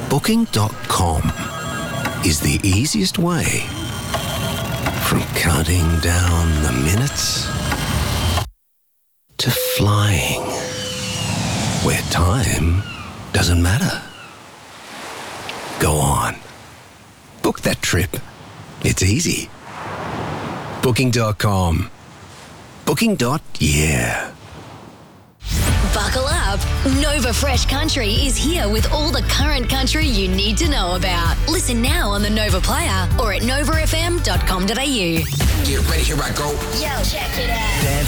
Booking.com is the easiest way from counting down the minutes to flying where time doesn't matter. Go on. Book that trip. It's easy. Booking.com. Booking.yeah. Buckle up. Nova Fresh Country is here with all the current country you need to know about. Listen now on the Nova Player or at novafm.com.au. Get ready, here I go. Yo, check it out. Dance